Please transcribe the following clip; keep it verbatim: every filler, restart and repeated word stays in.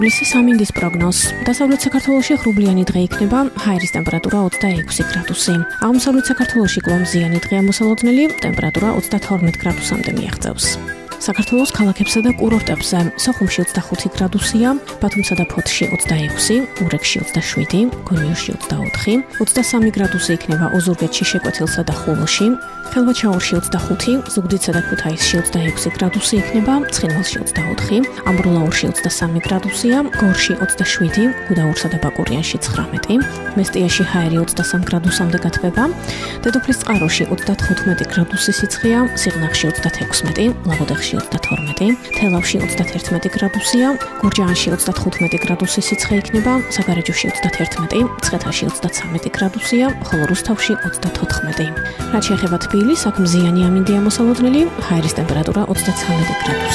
ივლისის სამინდის პროგნოზ. დასავლეთ საქართველოში ღრუბლიანი დღე იქნება, ჰაერის ტემპერატურა ოცდაექვსი გრადუსი. აღმოსავლეთ საქართველოში კვლავ მზიანი დღეა მოსალოდნელი, ტემპერატურა ოცდათორმეტ გრადუსამდე მიაღწევს. საქართველოს ქალაქებსა და კურორტებზე სოხუმში ოცდახუთი გრადუსია, ბათუმსა და ფოთში ოცდაექვსი, ურეკში ოცდაშვიდი, გონიოში ოცდაოთხი, ოცდასამი გრადუსი იქნება ოზურგეთში, შეკვეთილსა და ხულოში, ხელვაჩაურში ოცდახუთი, ზუგდიდსა და ქუთაისში ოცდაექვსი გრადუსი იქნება, ცხინვალში ოცდაოთხი, ამბროლაურში ოცდასამი გრადუსია, გორში ოცდაშვიდი, გუდაურსა და ბაკურიანში ცხრამეტი, მესტიაში ჰაერი ოცდასამ გრადუსამდე გათბება, დედოფლისწყაროში ოცდათხუთმეტი გრადუსი სიცხეა, სიღნაღში ოცდათექვსმეტი, ლაგოდეხში ოცდათორმეტი, თელავში ოცდათერთმეტი გრადუსია, გურჯაანში ოცდათხუთმეტი გრადუსი სიცხე იქნება, საგარეჯოში ოცდათერთმეტი, მცხეთაში ოცდაცამეტი გრადუსია, ხოლო რუსთავში ოცდათოთხმეტი. რაც შეეხება თბილისს, აქ მზიანი ამინდია მოსალოდნელი, ჰაერის ტემპერატურა ოცდაცამეტი გრადუსი.